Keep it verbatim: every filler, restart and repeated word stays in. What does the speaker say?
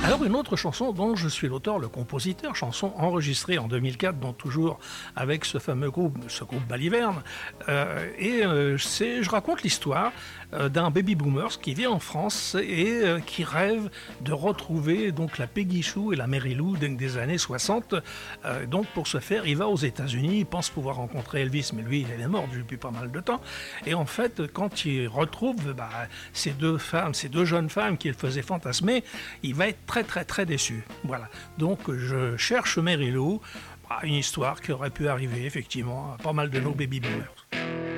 Alors une autre chanson dont je suis l'auteur, le compositeur, chanson enregistrée en deux mille quatre, donc toujours avec ce fameux groupe, ce groupe Baliverne, euh, et euh, c'est, je raconte l'histoire euh, d'un baby boomer qui vit en France et euh, qui rêve de retrouver donc la Peggy Chou et la Mary Lou des, des années soixante. Euh, donc pour ce faire, il va aux États-Unis, il pense pouvoir rencontrer Elvis, mais lui il est mort depuis pas mal de temps. Et en fait, quand il retrouve bah, ces deux femmes, ces deux jeunes femmes qu'il faisait fantasmer, il va être très très très déçu. Voilà. Donc je cherche Mary Lou, une histoire qui aurait pu arriver effectivement à pas mal de nos baby boomers.